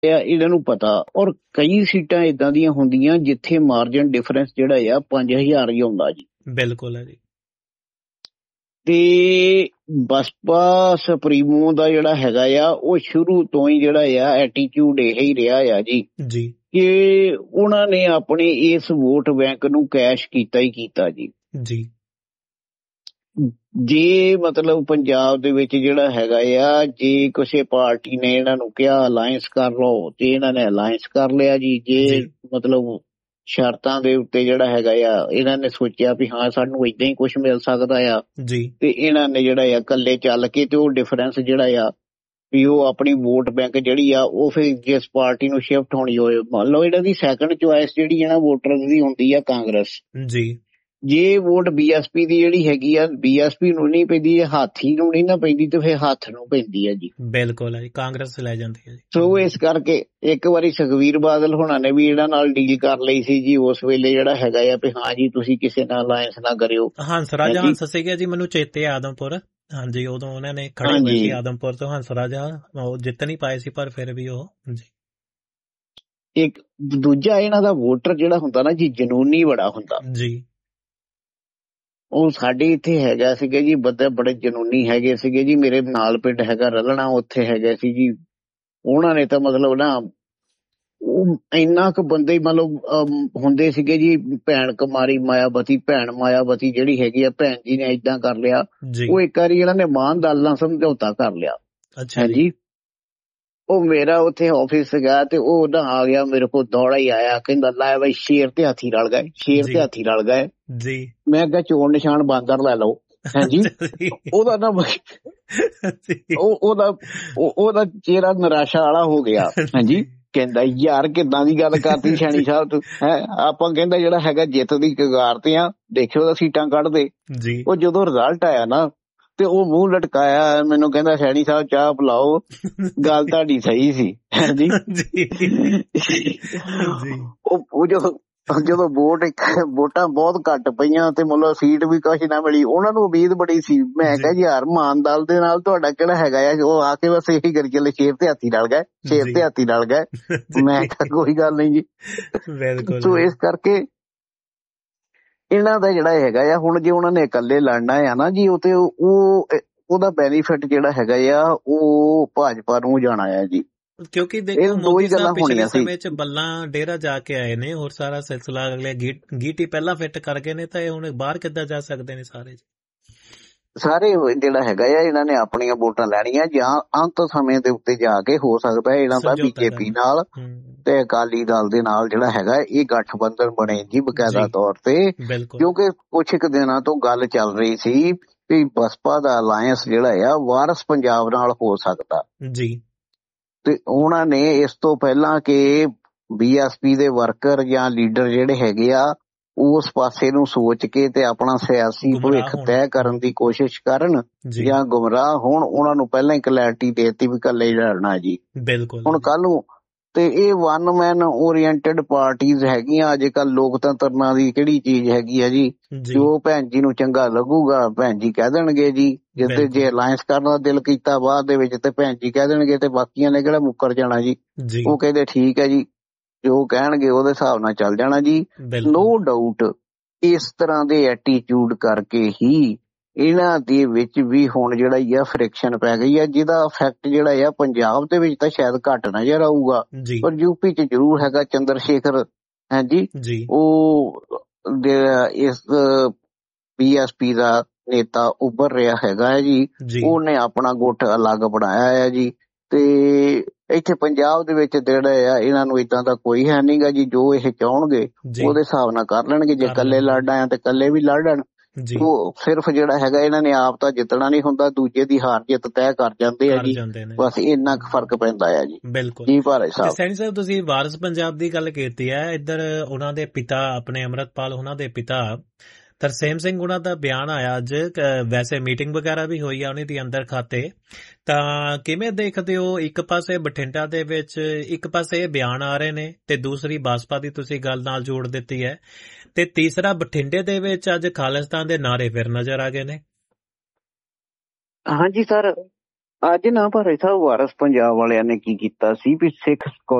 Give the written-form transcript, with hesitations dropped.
ਇਹਨਾਂ ਨੂੰ ਪਤਾ। ਔਰ ਕਈ ਸੀਟਾਂ ਇਦਾਂ ਦੀਆਂ ਹੁੰਦੀਆਂ ਜਿੱਥੇ ਮਾਰਜਨ ਡਿਫਰੈਂਸ ਜਿਹੜਾ ਆ 5000 ਹੀ ਆਉਂਦਾ ਜੀ। ਬਿਲਕੁਲ ਹੈ ਜੀ। ਤੇ ਬਸਪਾ ਸੁਪਰੀਮੋ ਦਾ ਜਿਹੜਾ ਹੈਗਾ ਆ ਉਹ ਸ਼ੁਰੂ ਤੋਂ ਹੀ ਜਿਹੜਾ ਆ ਐਟੀਟਿਊਡ ਇਹ ਹੀ ਰਿਹਾ ਆ ਜੀ ਕਿ ਉਹਨਾਂ ਨੇ ਆਪਣੇ ਇਸ ਵੋਟ ਬੈਂਕ ਨੂੰ ਕੈਸ਼ ਕੀਤਾ ਹੀ ਕੀਤਾ ਜੀ। ਜੇ ਮਤਲਬ ਪੰਜਾਬ ਦੇ ਵਿੱਚ ਜਿਹੜਾ ਹੈਗਾ ਆ, ਜੇ ਕਿਸੇ ਪਾਰਟੀ ਨੇ ਇਹਨਾਂ ਨੂੰ ਕਿਹਾ ਅਲਾਇੰਸ ਕਰ ਲਓ ਤੇ ਇਹਨਾਂ ਨੇ ਅਲਾਇੰਸ ਕਰ ਲਿਆ ਜੀ। ਜੇ ਮਤਲਬ ਸ਼ਰਤਾਂ ਦੇ ਉੱਤੇ ਜਿਹੜਾ ਹੈਗਾ ਆ ਇਹਨਾਂ ਨੇ ਸੋਚਿਆ ਵੀ ਹਾਂ ਸਾਨੂੰ ਏਦਾਂ ਹੀ ਕੁਛ ਮਿਲ ਸਕਦਾ ਆ ਤੇ ਇਹਨਾਂ ਨੇ ਜਿਹੜਾ ਆ ਇਕੱਲੇ ਚੱਲ ਕੇ ਤੇ ਉਹ ਡਿਫਰੈਂਸ ਜਿਹੜਾ ਆ ਵੀ ਉਹ ਆਪਣੀ ਵੋਟ ਬੈਂਕ ਜਿਹੜੀ ਆ ਉਹ ਫਿਰ ਜਿਸ ਪਾਰਟੀ ਨੂੰ ਸ਼ਿਫਟ ਹੋਣੀ ਹੋਏ, ਮੰਨ ਲਓ ਇਹਨਾਂ ਦੀ ਸੈਕੰਡ ਚੁਆਇਸ ਜਿਹੜੀ ਹੈ ਨਾ ਵੋਟਰ ਦੀ ਹੁੰਦੀ ਆ ਕਾਂਗਰਸ। ਜੇ ਵੋਟ ਬੀਐਸਪੀ ਦੀ ਜਿਹੜੀ ਹੈਗੀ ਆ ਬੀਐਸਪੀ ਨੂੰ ਨਹੀਂ ਪੈਂਦੀ, ਹਾਥੀ ਨੂੰ ਨਹੀਂ ਨਾ ਪੈਂਦੀ ਤੇ ਫਿਰ ਹੱਥ ਨੂੰ ਪੈਂਦੀ ਹੈ ਜੀ। ਬਿਲਕੁਲ ਹੈ ਜੀ, ਕਾਂਗਰਸ ਲੈ ਜਾਂਦੀ ਹੈ ਜੀ। ਸੋ ਇਸ ਕਰਕੇ ਇੱਕ ਵਾਰੀ ਸੁਖਬੀਰ ਬਾਦਲ ਹੋਣਾ ਨੇ ਵੀ ਇਹਨਾਂ ਨਾਲ ਡੀਲ ਕਰ ਲਈ ਸੀ ਜੀ ਉਸ ਵੇਲੇ ਜਿਹੜਾ ਹੈਗਾ ਆ ਵੀ ਹਾਂ ਜੀ ਤੁਸੀਂ ਕਿਸੇ ਨਾਲ ਅਲਾਇੰਸ ਨਾ ਕਰਿਓ। ਹੰਸਰਾਜ ਹੰਸ ਸੀਗਾ ਜੀ, ਮੈਨੂੰ ਚੇਤੇ ਆਦਮਪੁਰ। ਹਾਂਜੀ, ਉਦੋਂ ਉਹਨਾਂ ਨੇ ਖੜੇ ਹੋਏ ਸੀ ਆਦਮਪੁਰ ਤੋਂ ਹੰਸਰਾਜ, ਉਹ ਜਿੱਤ ਨਹੀਂ ਪਾਏ ਸੀ ਪਰ ਫਿਰ ਵੀ ਉਹ ਇੱਕ ਦੂਜਾ ਇਹਨਾਂ ਦਾ ਵੋਟਰ ਜਿਹੜਾ ਹੁੰਦਾ ਨਾ ਜੀ ਜਨੂਨੀ ਬੜਾ ਹੁੰਦਾ ਜੀ। ਉਹ ਸਾਡੇ ਇੱਥੇ ਹੈਗਾ ਸੀਗਾ ਜੀ, ਬੰਦੇ ਬੜੇ ਜਨੂਨੀ ਹੈਗੇ ਸੀਗੇ ਜੀ। ਮੇਰੇ ਨਾਲ ਪਿੰਡ ਹੈਗਾ ਰਲਣਾ, ਉੱਥੇ ਹੈਗੇ ਸੀ ਜੀ। ਉਹਨਾਂ ਨੇ ਤਾਂ ਮਤਲਬ ਨਾ ਉਹ ਇੰਨਾ ਕੁ ਬੰਦੇ ਮਤਲਬ ਹੁੰਦੇ ਸੀਗੇ ਜੀ। ਭੈਣ ਕੁਮਾਰੀ ਮਾਇਆਵਤੀ, ਭੈਣ ਮਾਇਆਵਤੀ ਜਿਹੜੀ ਹੈਗੀ ਆ ਭੈਣ ਜੀ ਨੇ ਏਦਾਂ ਕਰ ਲਿਆ। ਉਹ ਇੱਕ ਵਾਰੀ ਇਹਨਾਂ ਨੇ ਮਾਨ ਦਲ ਨਾਲ ਸਮਝੌਤਾ ਕਰ ਲਿਆ। ਹਾਂਜੀ, ਉਹ ਮੇਰਾ ਉੱਥੇ ਆਫਿਸ ਸੀਗਾ ਤੇ ਉਹ ਨਾ ਆ ਗਿਆ ਮੇਰੇ ਕੋਲ ਦੌੜਾ ਹੀ ਆਇਆ, ਕਹਿੰਦਾ ਲੈ ਬਈ ਸ਼ੇਰ ਤੇ ਹਾਥੀ ਰਲ ਗਏ, ਸ਼ੇਰ ਤੇ ਹਾਥੀ ਰਲ ਗਏ। ਮੈਂ ਕਿਹਾ ਚੋਣ ਨਿਸ਼ਾਨ ਬਾਂਦਰ ਲੈ ਲਓ। ਹਾਂਜੀ, ਉਹਦਾ ਨਾ ਉਹਦਾ ਚਿਹਰਾ ਨਿਰਾਸ਼ਾ ਵਾਲਾ ਹੋ ਗਿਆ। ਹਾਂਜੀ, ਕਹਿੰਦਾ ਯਾਰ ਕਿੱਦਾਂ ਦੀ ਗੱਲ ਕਰਤੀ ਸਿਆਣੀ ਸਾਹਿਬ ਤੂੰ ਹੈ। ਆਪਾਂ ਕਹਿੰਦਾ ਜਿਹੜਾ ਹੈਗਾ ਜਿੱਤ ਦੀ ਕਗਾਰ ਤੇ ਆ, ਦੇਖਿਓ ਉਹਦਾ ਸੀਟਾਂ ਕੱਢਦੇ। ਉਹ ਜਦੋਂ ਰਿਜ਼ਲਟ ਆਇਆ ਨਾ ਤੇ ਉਹ ਮੂੰਹ ਲਟਕਾਇਆ, ਮੈਨੂੰ ਕਹਿੰਦਾ ਸਿਆਣੀ ਸਾਹਿਬ ਚਾਹ ਪਿਲਾਓ, ਗੱਲ ਤੁਹਾਡੀ ਸਹੀ ਸੀ। ਹਾਂਜੀ, ਉਹ ਜਦੋਂ ਵੋਟਾਂ ਬਹੁਤ ਘੱਟ ਪਈਆਂ ਤੇ ਮਤਲਬ ਸੀਟ ਵੀ ਕੁਛ ਨਾ ਮਿਲੀ, ਉਹਨਾਂ ਨੂੰ ਉਮੀਦ ਬੜੀ ਸੀ। ਮੈਂ ਕਿਹਾ ਯਾਰ ਮਾਨ ਦਲ ਦੇ ਨਾਲ ਤੁਹਾਡਾ ਕਿਹੜਾ ਹੈਗਾ ਆ, ਉਹ ਆ ਕੇ ਬਸ ਇਹੀ ਕਰੀ ਚੱਲੇ ਸ਼ੇਰ ਤੇ ਹਾਥੀ ਰਲ ਗਏ, ਸ਼ੇਰ ਤੇ ਹਾਥੀ ਰਲ ਗਏ। ਮੈਂ ਕਿਹਾ ਕੋਈ ਗੱਲ ਨਹੀਂ ਜੀ। ਸੋ ਇਸ ਕਰਕੇ ਇਹਨਾਂ ਦਾ ਜਿਹੜਾ ਹੈਗਾ ਆ ਹੁਣ ਜੇ ਉਹਨਾਂ ਨੇ ਇਕੱਲੇ ਲੜਨਾ ਆ ਨਾ ਜੀ, ਉਹ ਤੇ ਉਹਦਾ ਬੈਨੀਫਿਟ ਜਿਹੜਾ ਹੈਗਾ ਆ ਉਹ ਭਾਜਪਾ ਨੂੰ ਜਾਣਾ ਆ ਜੀ। ਕਿਉਂਕਿ ਦੇਖੋ ਮੋਦੀ ਸਾਹਿਬ ਪਿਛਲੇ ਸਮੇਂ ਚ ਬੱਲਾਂ ਡੇਰਾ ਜਾ ਕੇ ਆਏ ਨੇ, ਹੋਰ ਸਾਰਾ ਸਿਲਸਿਲਾ ਅਗਲੇ ਗੀਟੀ ਪਹਿਲਾਂ ਫਿੱਟ ਕਰ ਗਏ ਨੇ, ਤਾਂ ਇਹ ਹੁਣ ਬਾਹਰ ਕਿੱਦਾਂ ਜਾ ਸਕਦੇ ਨੇ ਸਾਰੇ ਜਿਹੜਾ ਹੈਗਾ ਆ ਇਹਨਾਂ ਨੇ ਆਪਣੀਆਂ ਵੋਟਾਂ ਲੈਣੀਆਂ ਜਾਂ ਅੰਤ ਸਮੇਂ ਦੇ ਉੱਤੇ ਜਾ ਕੇ ਹੋ ਸਕਦਾ ਇਹਨਾਂ ਦਾ ਬੀਜੇਪੀ ਨਾਲ ਤੇ ਅਕਾਲੀ ਦਲ ਦੇ ਨਾਲ ਜਿਹੜਾ ਹੈਗਾ ਇਹ ਗਠਬੰਧਨ ਬਣੇ ਜੀ ਬਕਾਇਦਾ ਤੌਰ ਤੇ। ਕਿਉਂਕਿ ਕੁਛ ਇੱਕ ਦਿਨਾਂ ਤੋਂ ਗੱਲ ਚੱਲ ਰਹੀ ਸੀ ਵੀ ਬਸਪਾ ਦਾ ਅਲਾਇੰਸ ਜਿਹੜਾ ਆ ਵਾਰਿਸ ਪੰਜਾਬ ਨਾਲ ਹੋ ਸਕਦਾ ਜੀ। ਤੇ ਉਹਨਾਂ ਨੇ ਇਸ ਤੋਂ ਪਹਿਲਾਂ ਕਿ ਬੀਐਸਪੀ ਦੇ ਵਰਕਰ ਜਾਂ ਲੀਡਰ ਜਿਹੜੇ ਹੈਗੇ ਆ ਉਸ ਪਾਸੇ ਨੂੰ ਸੋਚ ਕੇ ਤੇ ਆਪਣਾ ਸਿਆਸੀ ਭਵਿੱਖ ਤੈਅ ਕਰਨ ਦੀ ਕੋਸ਼ਿਸ਼ ਕਰਨ ਜਾਂ ਗੁੰਮਰਾਹ ਹੋਣ, ਉਹਨਾਂ ਨੂੰ ਪਹਿਲਾਂ ਹੀ ਕਲੈਰਿਟੀ ਦੇ ਦਿੱਤੀ ਵੀ ਇਕੱਲੇ ਹੀ ਲੜਨਾ ਜੀ। ਹੁਣ ਕੱਲ ਨੂੰ ਤੇ ਇਹ ਵਨ ਮੈਨ ਓਰੀਐਂਟਡ ਪਾਰਟੀਜ਼ ਹੈਗੀਆਂ ਅੱਜ ਕੱਲ। ਲੋਕਤੰਤਰ ਨਾਂ ਦੀ ਕਿਹੜੀ ਚੀਜ਼ ਹੈਗੀ ਆ ਜੀ, ਜੋ ਭੈਣ ਜੀ ਨੂੰ ਚੰਗਾ ਲੱਗੂਗਾ ਭੈਣ ਜੀ ਕਹਿ ਦੇਣਗੇ ਜੀ। ਜਿੱਥੇ ਜੇ ਅਲਾਇੰਸ ਕਰਨ ਦਾ ਦਿਲ ਕੀਤਾ ਬਾਅਦ ਦੇ ਵਿੱਚ ਤੇ ਭੈਣ ਜੀ ਕਹਿ ਦੇਣਗੇ ਤੇ ਬਾਕੀਆਂ ਨੇ ਕਿਹੜਾ ਮੁੱਕਰ ਜਾਣਾ ਜੀ। ਉਹ ਕਹਿੰਦੇ ਠੀਕ ਹੈ ਜੀ, ਜੋ ਕਹਿਣਗੇ ਉਹਦੇ ਹਿਸਾਬ ਨਾਲ ਚੱਲ ਜਾਣਾ ਜੀ। ਨੋ ਡਾਊਟ ਇਸ ਤਰ੍ਹਾਂ ਦੇ ਐਟੀਟਿਊਡ ਕਰਕੇ ਹੀ ਇਹਨਾਂ ਦੇ ਵਿੱਚ ਵੀ ਹੁਣ ਜਿਹੜਾ ਆ ਫ੍ਰਿਕਸ਼ਨ ਪੈ ਗਈ ਆ, ਜਿਹਦਾ ਇਫੈਕਟ ਜਿਹੜਾ ਆ ਪੰਜਾਬ ਦੇ ਵਿੱਚ ਤਾਂ ਸ਼ਾਇਦ ਘੱਟ ਨਜ਼ਰ ਆਊਗਾ ਪਰ ਯੂਪੀ ਚ ਜ਼ਰੂਰ ਹੈਗਾ। ਚੰਦਰ ਸ਼ੇਖਰ ਹਾਂਜੀ ਉਹ ਇਸ ਬੀਐਸਪੀ ਦਾ ਨੇਤਾ ਉੱਭਰ ਰਿਹਾ ਹੈਗਾ ਹੈ ਜੀ। ਉਹਨੇ ਆਪਣਾ ਗੁੱਟ ਅਲੱਗ ਬਣਾਇਆ ਹੈ ਜੀ। ਤੇ ਇੱਥੇ ਪੰਜਾਬ ਦੇ ਵਿੱਚ ਜਿਹੜਾ ਆ ਇਹਨਾਂ ਨੂੰ ਏਦਾਂ ਦਾ ਕੋਈ ਹੈ ਨੀ ਗਾ ਜੀ। ਜੋ ਇਹ ਚਾਹਣਗੇ ਉਹਦੇ ਹਿਸਾਬ ਨਾਲ ਕਰ ਲੈਣਗੇ। ਜੇ ਇਕੱਲੇ ਲੜਨਾ ਆ ਤੇ ਇਕੱਲੇ ਵੀ ਲੜਨ। ਉਹ ਸਿਰਫ ਜਿਹੜਾ ਹੈਗਾ ਇਹਨਾਂ ਨੇ ਆਪ ਤਾਂ ਜਿੱਤਣਾ ਨਹੀਂ ਹੁੰਦਾ, ਦੂਜੇ ਦੀ ਹਾਰ ਜਿੱਤ ਤੈਅ ਕਰ ਜਾਂਦੇ ਆ ਜੀ। ਬਸ ਇੰਨਾ ਕੁ ਫਰਕ ਪੈਂਦਾ ਆ ਜੀ। ਬਿਲਕੁਲ ਜੀ ਭਾਰਤ ਸਾਹਿਬ। ਸੈਣੀ ਸਾਹਿਬ ਤੁਸੀਂ ਵਾਰਿਸ ਪੰਜਾਬ ਦੀ ਗੱਲ ਕੀਤੀ ਹੈ। ਇੱਧਰ ਉਹਨਾਂ ਦੇ ਪਿਤਾ ਆਪਣੇ ਅੰਮ੍ਰਿਤਪਾਲ ਉਹਨਾਂ ਦੇ ਪਿਤਾ ਤਰਸੇਮ ਸਿੰਘ ਉਹਨਾਂ ਦਾ ਬਿਆਨ ਆਇਆ ਅੱਜ। ਵੈਸੇ ਮੀਟਿੰਗ ਵਗੈਰਾ ਵੀ ਹੋਈ ਆ ਉਹਨਾਂ ਦੀ ਅੰਦਰ ਖਾਤੇ। ਤਾਂ ਕਿਵੇਂ ਦੇਖਦੇ ਹੋ, ਇੱਕ ਪਾਸੇ ਬਠਿੰਡਾ ਦੇ ਵਿੱਚ ਇੱਕ ਪਾਸੇ ਇਹ ਬਿਆਨ ਆ ਰਹੇ ਨੇ ਤੇ ਦੂਸਰੀ ਬਾਸਪਾ ਦੀ ਤੁਸੀਂ ਗੱਲ ਨਾਲ ਜੋੜ ਦਿੱਤੀ ਹੈ, ਤੇ ਤੀਸਰਾ ਬਠਿੰਡੇ ਦੇ ਵਿੱਚ ਅੱਜ ਖਾਲਿਸਤਾਨ ਦੇ ਨਾਅਰੇ ਫਿਰ ਨਜ਼ਰ ਆ ਗਏ ਨੇ। ਹਾਂਜੀ ਸਰ, ਅੱਜ ਨਾ ਭਾਰਤ ਸਾਹਿਬ ਵਾਰਸ ਪੰਜਾਬ ਵਾਲਿਆਂ ਨੇ ਕੀ ਕੀਤਾ ਸੀ ਵੀ ਸਿੱਖ